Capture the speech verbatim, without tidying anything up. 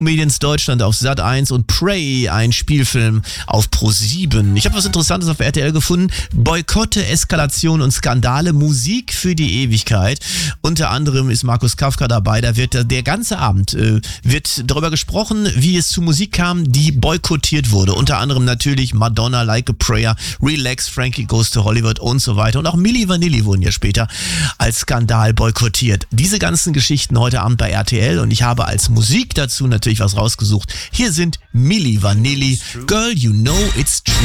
Comedians Deutschland auf Sat eins und Prey, ein Spielfilm auf Pro sieben. Ich habe was Interessantes auf R T L gefunden. Boykotte, Eskalation und Skandale, Musik für die Ewigkeit. Unter anderem ist Markus Kafka dabei. Da wird der ganze Abend äh, wird darüber gesprochen, wie es zu Musik kam, die boykottiert wurde. Unter anderem natürlich Madonna, Like a Prayer, Relax, Frankie Goes to Hollywood und so weiter. Und auch Milli Vanilli wurden ja später als Skandal boykottiert. Diese ganzen Geschichten heute Abend bei R T L und ich habe als Musik dazu natürlich was rausgesucht. Hier sind Milli Vanilli, Girl, You Know It's True.